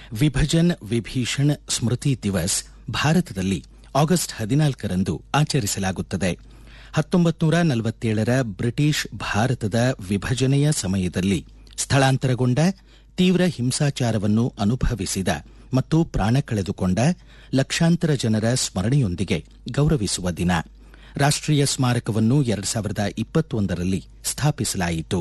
ವಿಭಜನ್ ವಿಭೀಷಣ್ ಸ್ಮೃತಿ ದಿವಸ್ ಭಾರತದಲ್ಲಿ ಆಗಸ್ಟ್ 14ರಂದು ಆಚರಿಸಲಾಗುತ್ತದೆ. 1947ರ ಬ್ರಿಟಿಷ್ ಭಾರತದ ವಿಭಜನೆಯ ಸಮಯದಲ್ಲಿ ಸ್ಥಳಾಂತರಗೊಂಡ, ತೀವ್ರ ಹಿಂಸಾಚಾರವನ್ನು ಅನುಭವಿಸಿದ ಮತ್ತು ಪ್ರಾಣ ಕಳೆದುಕೊಂಡ ಲಕ್ಷಾಂತರ ಜನರ ಸ್ಮರಣೆಯೊಂದಿಗೆ ಗೌರವಿಸುವ ದಿನ. ರಾಷ್ಟ್ರೀಯ ಸ್ಮಾರಕವನ್ನು 2021ರಲ್ಲಿ ಸ್ಥಾಪಿಸಲಾಯಿತು.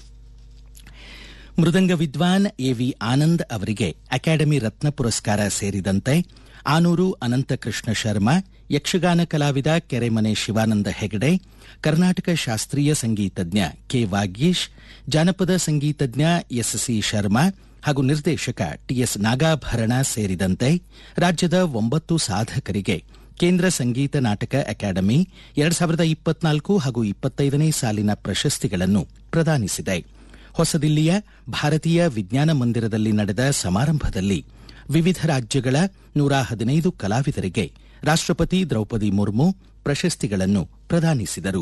ಮೃದಂಗ ವಿದ್ವಾನ್ ಎವಿ ಆನಂದ್ ಅವರಿಗೆ ಅಕಾಡೆಮಿ ರತ್ನ ಪುರಸ್ಕಾರ ಸೇರಿದಂತೆ ಆನೂರು ಅನಂತಕೃಷ್ಣ ಶರ್ಮಾ, ಯಕ್ಷಗಾನ ಕಲಾವಿದ ಕೆರೆಮನೆ ಶಿವಾನಂದ ಹೆಗಡೆ, ಕರ್ನಾಟಕ ಶಾಸ್ತ್ರೀಯ ಸಂಗೀತಜ್ಞ ಕೆ ವಾಗೀಶ್, ಜಾನಪದ ಸಂಗೀತಜ್ಞ ಎಸ್ಸಿ ಶರ್ಮಾ ಹಾಗೂ ನಿರ್ದೇಶಕ ಟಿಎಸ್ ನಾಗಾಭರಣ ಸೇರಿದಂತೆ ರಾಜ್ಯದ 9 ಸಾಧಕರಿಗೆ ಕೇಂದ್ರ ಸಂಗೀತ ನಾಟಕ ಅಕಾಡೆಮಿ 2024 ಹಾಗೂ 25ನೇ ಸಾಲಿನ ಪ್ರಶಸ್ತಿಗಳನ್ನು ಪ್ರದಾನಿಸಿದೆ. ಹೊಸದಿಲ್ಲಿಯ ಭಾರತೀಯ ವಿಜ್ಞಾನ ಮಂದಿರದಲ್ಲಿ ನಡೆದ ಸಮಾರಂಭದಲ್ಲಿ ವಿವಿಧ ರಾಜ್ಯಗಳ 115 ಕಲಾವಿದರಿಗೆ ರಾಷ್ಟ್ರಪತಿ ದ್ರೌಪದಿ ಮುರ್ಮು ಪ್ರಶಸ್ತಿಗಳನ್ನು ಪ್ರದಾನಿಸಿದರು.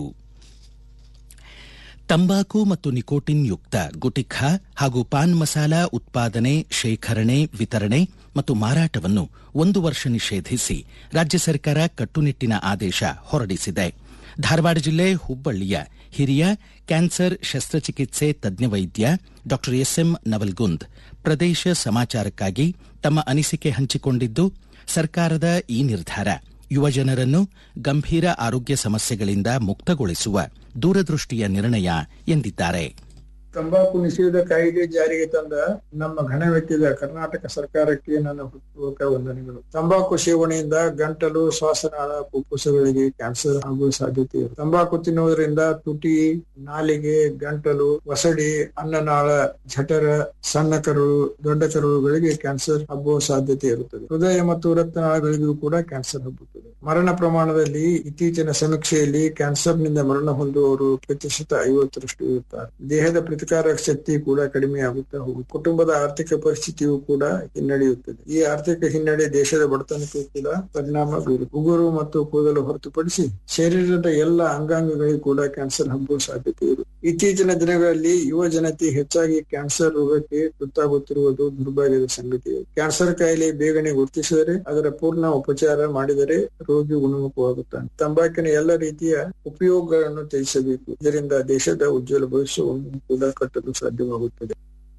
ತಂಬಾಕು ಮತ್ತು ನಿಕೋಟಿನ್ ಯುಕ್ತ ಗುಟಿಖಾ ಹಾಗೂ ಪಾನ್ ಮಸಾಲ ಉತ್ಪಾದನೆ, ಶೇಖರಣೆ, ವಿತರಣೆ ಮತ್ತು ಮಾರಾಟವನ್ನು 1 ವರ್ಷ ನಿಷೇಧಿಸಿ ರಾಜ್ಯ ಸರ್ಕಾರ ಕಟ್ಟುನಿಟ್ಟಿನ ಆದೇಶ ಹೊರಡಿಸಿದೆ. ಧಾರವಾಡ ಜಿಲ್ಲೆ ಹುಬ್ಬಳ್ಳಿಯ ಹಿರಿಯ ಕ್ಯಾನ್ಸರ್ ಶಸ್ತ್ರಚಿಕಿತ್ಸೆ ತಜ್ಞ ವೈದ್ಯ ಡಾ ಎಸ್ಎಂ ನವಲ್ಗುಂದ್ ಪ್ರದೇಶ ಸಮಾಚಾರಕ್ಕಾಗಿ ತಮ್ಮ ಅನಿಸಿಕೆ ಹಂಚಿಕೊಂಡಿದ್ದು, ಸರ್ಕಾರದ ಈ ನಿರ್ಧಾರ ಯುವಜನರನ್ನು ಗಂಭೀರ ಆರೋಗ್ಯ ಸಮಸ್ಯೆಗಳಿಂದ ಮುಕ್ತಗೊಳಿಸುವ ದೂರದೃಷ್ಟಿಯ ನಿರ್ಣಯ ಎಂದಿದ್ದಾರೆ. ತಂಬಾಕು ನಿಷೇಧ ಕಾಯ್ದೆ ಜಾರಿಗೆ ತಂದ ನಮ್ಮ ಘನವೆತ್ತಿದ ಕರ್ನಾಟಕ ಸರ್ಕಾರಕ್ಕೆ ನನ್ನ ಹೃತ್ಪೂರ್ವಕ ವಂದನೆಗಳು. ತಂಬಾಕು ಸೇವನೆಯಿಂದ ಗಂಟಲು, ಶ್ವಾಸನಾಳ, ಫುಫುಸಗಳಿಗೆ ಕ್ಯಾನ್ಸರ್ ಆಗುವ ಸಾಧ್ಯತೆ ಇರುತ್ತೆ. ತಂಬಾಕು ತಿನ್ನುವುದರಿಂದ ತುಟಿ, ನಾಲಿಗೆ, ಗಂಟಲು, ಒಸಡಿ, ಅನ್ನನಾಳ, ಜಠರ, ಸಣ್ಣ ಕರುಳು, ದೊಡ್ಡ ಕರುಳುಗಳಿಗೆ ಕ್ಯಾನ್ಸರ್ ಹಬ್ಬುವ ಸಾಧ್ಯತೆ ಇರುತ್ತದೆ. ಹೃದಯ ಮತ್ತು ರಕ್ತನಾಳಗಳಿಗೂ ಕೂಡ ಕ್ಯಾನ್ಸರ್ ಹಬ್ಬುತ್ತದೆ. ಮರಣ ಪ್ರಮಾಣದಲ್ಲಿ ಇತ್ತೀಚಿನ ಸಮೀಕ್ಷೆಯಲ್ಲಿ ಕ್ಯಾನ್ಸರ್ನಿಂದ ಮರಣ ಹೊಂದುವವರು ಪ್ರತಿಶತ 50ರಷ್ಟು ಇರುತ್ತಾರೆ. ದೇಹದ ಪ್ರತಿಕಾರಕ ಶಕ್ತಿ ಕೂಡ ಕಡಿಮೆಯಾಗುತ್ತಾ ಹೋಗುತ್ತದೆ. ಕುಟುಂಬದ ಆರ್ಥಿಕ ಪರಿಸ್ಥಿತಿಯೂ ಕೂಡ ಹಿನ್ನಡೆಯುತ್ತದೆ. ಈ ಆರ್ಥಿಕ ಹಿನ್ನಡೆ ದೇಶದ ಬಡತನಕ್ಕೂ ಕೂಡ ಪರಿಣಾಮ ಬೀರುತ್ತದೆ. ಉಗುರು ಮತ್ತು ಕೂದಲು ಹೊರತುಪಡಿಸಿ ಶರೀರದ ಎಲ್ಲ ಅಂಗಾಂಗಗಳಿಗೂ ಕೂಡ ಕ್ಯಾನ್ಸರ್ ಹಬ್ಬುವ ಸಾಧ್ಯತೆ ಇರುತ್ತದೆ. ಇತ್ತೀಚಿನ ದಿನಗಳಲ್ಲಿ ಯುವ ಜನತೆ ಹೆಚ್ಚಾಗಿ ಕ್ಯಾನ್ಸರ್ ರೋಗಕ್ಕೆ ತುತ್ತಾಗುತ್ತಿರುವುದು ದುರ್ಭಾಗ್ಯದ ಸಂಗತಿ. ಕ್ಯಾನ್ಸರ್ ಕಾಯಿಲೆ ಬೇಗನೆ ಗುರುತಿಸಿದರೆ ಅದರ ಪೂರ್ಣ ಉಪಚಾರ ಮಾಡಿದರೆ ರೋಗಿ ಗುಣಮುಖವಾಗುತ್ತಾನೆ. ತಂಬಾಕಿನ ಎಲ್ಲ ರೀತಿಯ ಉಪಯೋಗಗಳನ್ನು ತ್ಯಜಿಸಬೇಕು. ಇದರಿಂದ ದೇಶದ ಉಜ್ವಲ ಭವಿಷ್ಯವನ್ನು ಕೂಡ ಕಟ್ಟಲು ಸಾಧ್ಯವಾಗುತ್ತದೆ.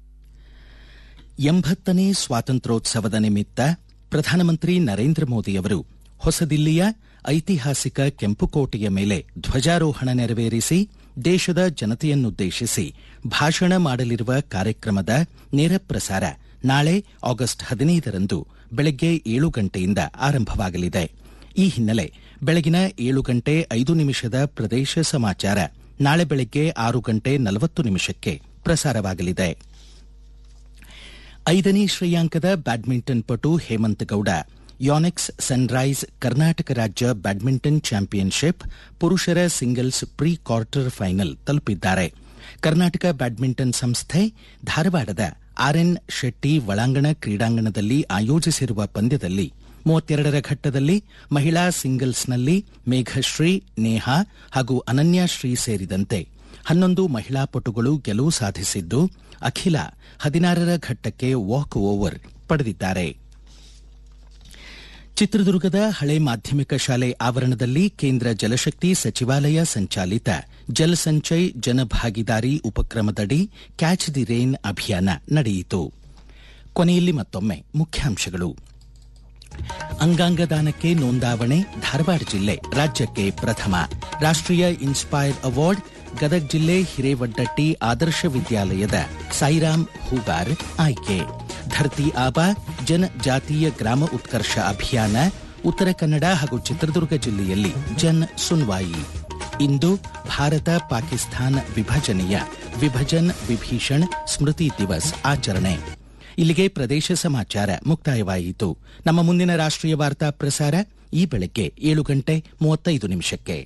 80ನೇ ಸ್ವಾತಂತ್ರ್ಯೋತ್ಸವದ ನಿಮಿತ್ತ ಪ್ರಧಾನಮಂತ್ರಿ ನರೇಂದ್ರ ಮೋದಿಯವರು ಹೊಸದಿಲ್ಲಿಯ ಐತಿಹಾಸಿಕ ಕೆಂಪುಕೋಟೆಯ ಮೇಲೆ ಧ್ವಜಾರೋಹಣ ನೆರವೇರಿಸಿ ದೇಶದ ಜನತೆಯನ್ನುದ್ದೇಶಿಸಿ ಭಾಷಣ ಮಾಡಲಿರುವ ಕಾರ್ಯಕ್ರಮದ ನೇರ ಪ್ರಸಾರ ನಾಳೆ ಆಗಸ್ಟ್ 15ರಂದು ಬೆಳಗ್ಗೆ 7 ಗಂಟೆಯಿಂದ ಆರಂಭವಾಗಲಿದೆ. ಈ ಹಿನ್ನೆಲೆ ಬೆಳಗಿನ 7 ಗಂಟೆ 5 ನಿಮಿಷದ ಪ್ರದೇಶ ಸಮಾಚಾರ ನಾಳೆ ಬೆಳಗ್ಗೆ 6 ಗಂಟೆ 40 ನಿಮಿಷಕ್ಕೆ ಪ್ರಸಾರವಾಗಲಿದೆ. 5ನೇ ಶ್ರೇಯಾಂಕದ ಬ್ಯಾಡ್ಮಿಂಟನ್ ಪಟು ಹೇಮಂತ್ ಗೌಡ ಯಾನೆಕ್ಸ್ ಸನ್ರೈಸ್ ಕರ್ನಾಟಕ ರಾಜ್ಯ ಬ್ಯಾಡ್ಮಿಂಟನ್ ಚಾಂಪಿಯನ್ಶಿಪ್ ಪುರುಷರ ಸಿಂಗಲ್ಸ್ ಪ್ರೀ ಕ್ವಾರ್ಟರ್ ಫೈನಲ್ ತಲುಪಿದ್ದಾರೆ. ಕರ್ನಾಟಕ ಬ್ಯಾಡ್ಮಿಂಟನ್ ಸಂಸ್ಥೆ ಧಾರವಾಡದ ಆರ್ಎನ್ ಶೆಟ್ಟಿ ಒಳಾಂಗಣ ಕ್ರೀಡಾಂಗಣದಲ್ಲಿ ಆಯೋಜಿಸಿರುವ ಪಂದ್ಯದಲ್ಲಿ 32ರ ಘಟ್ಟದಲ್ಲಿ ಮಹಿಳಾ ಸಿಂಗಲ್ಸ್ನಲ್ಲಿ ಮೇಘಶ್ರೀ, ನೇಹಾ ಹಾಗೂ ಅನನ್ಯಾಶ್ರೀ ಸೇರಿದಂತೆ 11 ಮಹಿಳಾ ಪಟುಗಳು ಗೆಲುವು ಸಾಧಿಸಿದ್ದು ಅಖಿಲ 16ರ ಘಟ್ಟಕ್ಕೆ ವಾಕ್ ಓವರ್ ಪಡೆದಿದ್ದಾರೆ. ಚಿತ್ರದುರ್ಗದ ಹಳೆ ಮಾಧ್ಯಮಿಕ ಶಾಲೆ ಆವರಣದಲ್ಲಿ ಕೇಂದ್ರ ಜಲಶಕ್ತಿ ಸಚಿವಾಲಯ ಸಂಚಾಲಿತ Jal Sanchay ಜನಭಾಗಿದಾರಿ ಉಪಕ್ರಮದಡಿ catch the rain ಅಭಿಯಾನ ನಡೆಯಿತು. ಕೊನೆಯಲ್ಲಿ ಮತ್ತೊಮ್ಮೆ ಮುಖ್ಯಾಂಶಗಳು. ಅಂಗಾಂಗ ದಾನಕ್ಕೆ ನೋಂದಾವಣೆ, ಧಾರವಾಡ ಜಿಲ್ಲೆ ರಾಜ್ಯಕ್ಕೆ ಪ್ರಥಮ. ರಾಷ್ಟ್ರೀಯ ಇನ್ಸ್ಪೈರ್ ಅವಾರ್ಡ್ ಗದಗ ಜಿಲ್ಲೆ ಹಿರೇವಡ್ಡಟ್ಟಿ ಆದರ್ಶ ವಿದ್ಯಾಲಯದ ಸಾಯಿರಾಮ್ ಹೂಗಾರ್ ಆಯ್ಕೆ. ಧರ್ತಿ ಆಬಾ ಜನಜಾತೀಯ ಗ್ರಾಮ ಉತ್ಕರ್ಷ ಅಭಿಯಾನ ಉತ್ತರ ಕನ್ನಡ ಹಾಗೂ ಚಿತ್ರದುರ್ಗ ಜಿಲ್ಲೆಯಲ್ಲಿ ಜನ್ ಸುನ್ವಾಯಿ. ಇಂದು ಭಾರತ ಪಾಕಿಸ್ತಾನ ವಿಭಜನೆಯ ವಿಭಜನ್ ವಿಭೀಷಣ್ ಸ್ಮೃತಿ ದಿವಸ್ ಆಚರಣೆ. ಇಲ್ಲಿಗೆ ಪ್ರದೇಶ ಸಮಾಚಾರ ಮುಕ್ತಾಯವಾಯಿತು. ನಮ್ಮ ಮುಂದಿನ ರಾಷ್ಟ್ರೀಯ ವಾರ್ತಾ ಪ್ರಸಾರ ಈ ಬೆಳಗ್ಗೆ 7 ಗಂಟೆ 35 ನಿಮಿಷಕ್ಕೆ.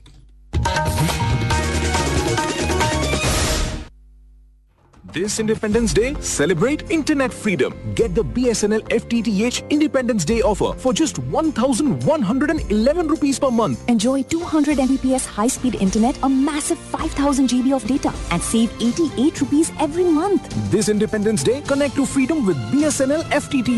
This Independence Day, celebrate internet freedom. Get the BSNL FTTH Independence Day offer for just 1,111 rupees per month. Enjoy 200 Mbps high-speed internet, a massive 5,000 GB of data, and save 88 rupees every month. This Independence Day, connect to freedom with BSNL FTTH.